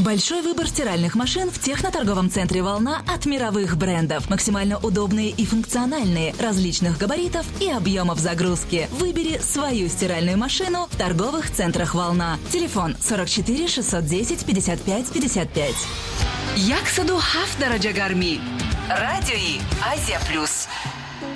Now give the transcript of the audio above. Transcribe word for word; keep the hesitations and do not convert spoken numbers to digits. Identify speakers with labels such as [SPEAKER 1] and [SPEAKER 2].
[SPEAKER 1] Большой выбор стиральных машин в техноторговом центре «Волна» от мировых брендов. Максимально удобные и функциональные, различных габаритов и объемов загрузки. Выбери свою стиральную машину в торговых центрах «Волна». Телефон сорок четыре шестьсот десять пятьдесят пять пятьдесят пять.
[SPEAKER 2] Як саду хафт дараджа гармӣ. Радиои Азия Плюс.